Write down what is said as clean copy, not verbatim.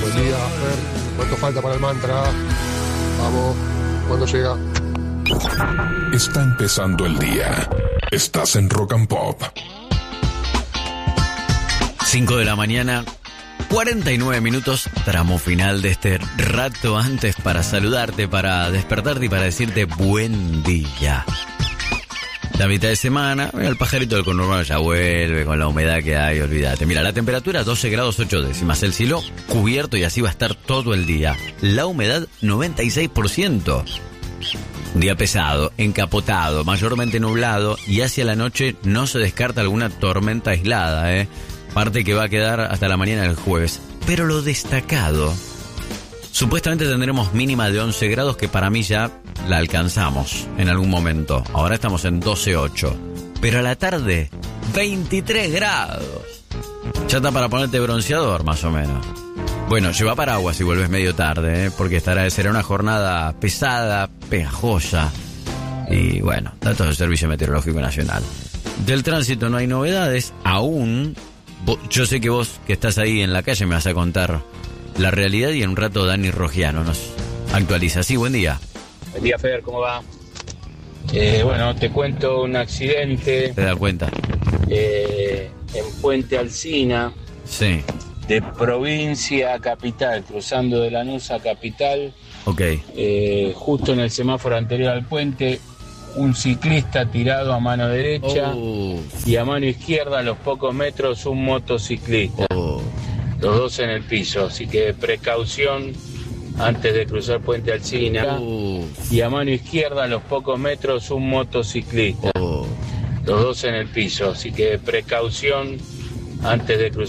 Buen día, Fer. ¿Cuánto falta para el mantra? Vamos, ¿cuándo llega? Está empezando el día. Estás en Rock and Pop. 5 de la mañana, 49 minutos, tramo final de este rato antes para saludarte, para despertarte y para decirte buen día. La mitad de semana, el pajarito del conurbano ya vuelve con la humedad que hay, olvídate. Mira, la temperatura 12 grados 8 décimas, el cielo cubierto y así va a estar todo el día. La humedad 96%. Un día pesado, encapotado, mayormente nublado y hacia la noche no se descarta alguna tormenta aislada, parte que va a quedar hasta la mañana del jueves. Pero lo destacado, supuestamente tendremos mínima de 11 grados que para mí ya la alcanzamos en algún momento. Ahora estamos en 12.8. Pero a la tarde, 23 grados. Ya está para ponerte bronceador, más o menos. Bueno, lleva paraguas si vuelves medio tarde, porque será una jornada pesada, pegajosa. Y bueno, datos del Servicio Meteorológico Nacional. Del tránsito no hay novedades aún. Yo sé que vos, que estás ahí en la calle, me vas a contar la realidad y en un rato Dani Rogiano nos actualiza. Sí, buen día. Buen día, Fer, ¿cómo va? Bueno, te cuento un accidente. ¿Te das cuenta? En Puente Alsina. Sí. De provincia a capital, cruzando de Lanús a capital. Ok. Justo en el semáforo anterior al puente, un ciclista tirado a mano derecha y a mano izquierda, a los pocos metros, un motociclista. Los dos en el piso, así que precaución antes de cruzar Puente Alsina. Y a mano izquierda, a los pocos metros, un motociclista. Los dos en el piso, así que precaución antes de cruzar.